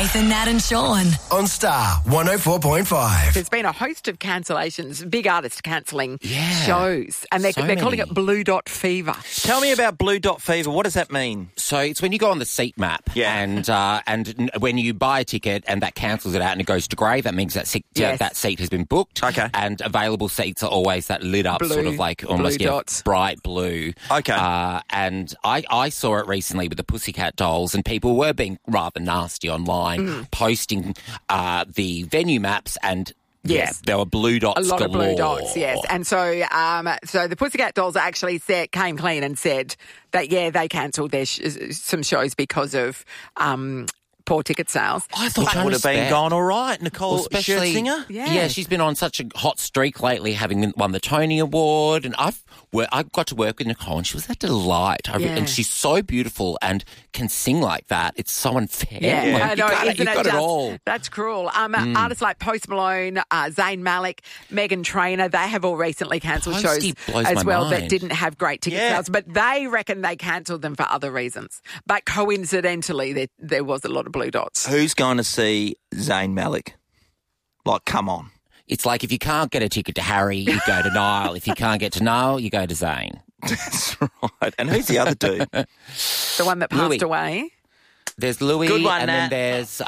Nathan, Nat and Sean. On Star 104.5. There's been a host of cancellations, big artists cancelling Yeah. shows, and they're calling many. it Blue Dot Fever. Tell me about Blue Dot Fever. What does that mean? So it's when you go on the seat map, Yeah. and when you buy a ticket and that cancels it out and it goes to grey, that means that seat, Yes. that seat has been booked. Okay. And available seats are always that lit up Blue- sort of like almost blue dots. bright blue. Okay. And I saw it recently with the Pussycat Dolls, and people were being rather nasty online, posting the venue maps and. Yes. Yeah, there were blue dots A lot galore. of blue dots, yes. And so the Pussycat Dolls actually came clean and said that, they cancelled their some shows because of poor ticket sales. I thought That would have been gone all right. Nicole Scherzinger? Yeah. she's been on such a hot streak lately, having won the Tony Award, and I got to work with Nicole, and she was a delight. And she's so beautiful and can sing like that. It's so unfair. Yeah, Like, I know. you've got it all. That's cruel. Artists like Post Malone, Zayn Malik, Meghan Trainor, they have all recently cancelled Posty shows blows as my well that mind. didn't have great ticket Yeah. sales, but they reckon they cancelled them for other reasons. But coincidentally, there was a lot of blue dots. Who's going to see Zayn Malik? Like, come on. It's like if you can't get a ticket to Harry, you go to Niall. If you can't get to Niall, you go to Zayn. That's right. And who's the other dude? The one that passed Louis. away. There's Louis, Good one, and Nat. then there's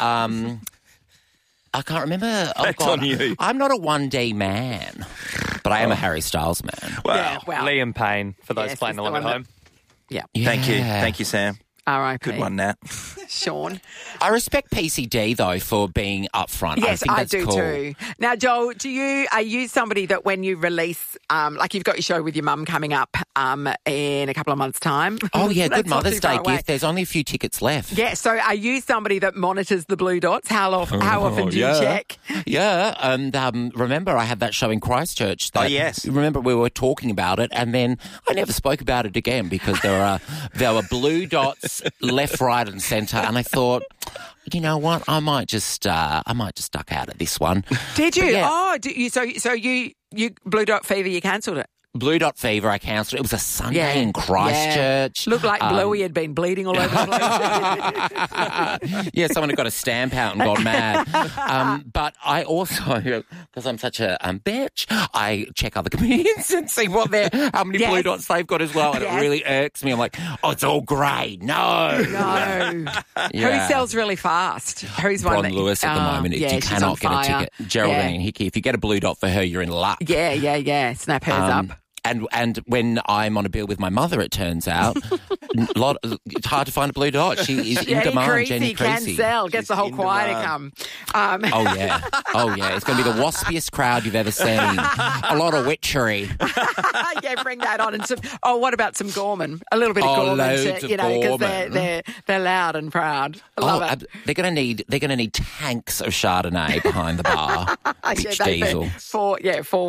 I can't remember. Oh, That's God. on you. I'm not a 1D man, but I am a Harry Styles man. Wow. Yeah, well, Liam Payne, for those Yes, playing he's the along at one that- home. yeah. Thank you. Yeah. Thank you, Sam. R.I.P. Good one, Nat. Sean. I respect PCD though for being upfront. Yes, think I that's do cool. too. Now, Joel, are you somebody that when you release, like you've got your show with your mum coming up in a couple of months' time? Oh yeah, That's good not Mother's too far Day away. gift. There's only a few tickets left. Yeah, so are you somebody that monitors the blue dots? How often do you check? Yeah, and remember I had that show in Christchurch. Oh, yes. Remember we were talking about it, and then I never spoke about it again because there were blue dots left, right, and centre, and I thought, you know what, I might just duck out of this one. Did you? But yeah. Oh, so you Blue Dot Fever, you cancelled it. Blue Dot Fever, I cancelled. It was a Sunday Yeah. in Christchurch. Looked like Bluey had been bleeding all over the place. Yeah, someone had got a stamp out and gone mad. But I also, because I'm such a bitch, I check other comedians and see how many Yes. blue dots they've got as well, and Yes. it really irks me. I'm like, oh, it's all grey. No. No. Yeah. Who sells really fast? Who's one Bron that Lewis at the moment. Yeah, You she's cannot on get a fire. ticket. Geraldine Hickey, if you get a blue dot for her, you're in luck. Yeah. Snap hers up. And when I'm on a bill with my mother, it turns out, it's hard to find a blue dot. She is in Jenny demand, Creasy Jenny can Creasy. sell. Gets the whole in choir to demand. come. Oh, yeah. It's going to be the waspiest crowd you've ever seen. A lot of witchery. Yeah, bring that on. And what about some Gorman? A little bit of Gorman, loads to, of because Gorman. they're loud and proud. I love it. They're going to need tanks of Chardonnay behind the bar. Yeah, Pitch they- diesel. Four